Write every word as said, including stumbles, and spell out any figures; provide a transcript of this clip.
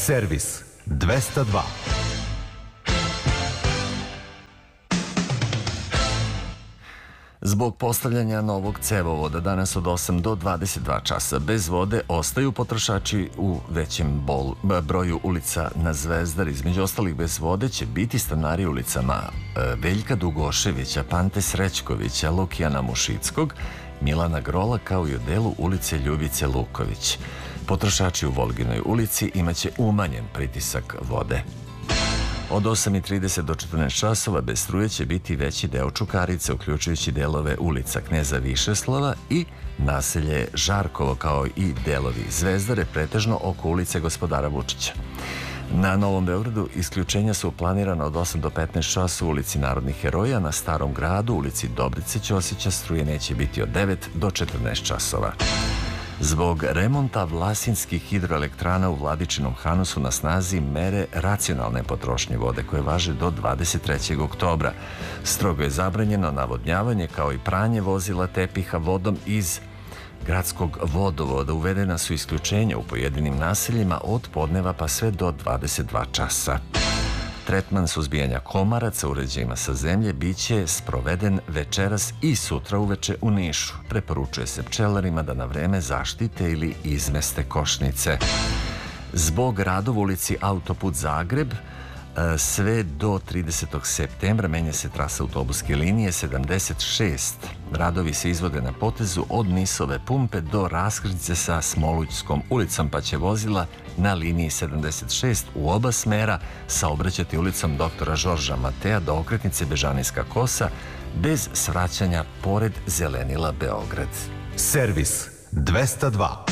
Servis dvesta dva. Zbog postavljanja novog cevovoda danas od osam do dvadeset dva časa bez vode ostaju potrošači u većem bol, broju ulica na Zvezdari. Između ostalih bez vode će biti stanari ulicama Veljka Dugoševića, Pante Srećkovića, Lukijana Mušickog, Milana Grola, kao i u delu ulice Ljubice Luković. Potrošači u Volginoj ulici imaće umanjen pritisak vode. Od osam i trideset do četrnaest časova bez struje će biti veći deo Čukarice, uključujući delove ulica Kneza Višeslava i naselje Žarkovo, kao i delovi Zvezdare, pretežno oko ulice Gospodara Vučića. Na Novom Beogradu isključenja su planirana od osam do petnaest časova u ulici Narodnih heroja, na Starom gradu, ulici Dobrice Ćosića, struje neće biti od devet do četrnaest časova. Zbog remonta Vlasinskih hidroelektrana u Vladičinom Hanu su na snazi mere racionalne potrošnje vode koje važe do dvadeset trećeg oktobra. Strogo je zabranjeno navodnjavanje kao i pranje vozila tepiha vodom iz gradskog vodovoda. Uvedena su isključenja u pojedinim naseljima od podneva pa sve do dvadeset dva časa. Tretman suzbijanja komaraca uređajima sa zemlje biće sproveden večeras i sutra uveče u Nišu. Preporučuje se pčelarima da na vreme zaštite ili izmeste košnice. Zbog radova u ulici Autoput Zagreb sve do tridesetog septembra menja se trasa autobuske linije sedamdeset šest. Radovi se izvode na potezu od Nisove pumpe do raskrsnice sa Smoluljskom ulicom, pa će vozila na liniji sedamdeset šest u oba smera saobraćati ulicom doktora Žorža Matea do okretnice Bežanijska kosa bez svraćanja pored zelenila Beograd. Servis dvesta dva.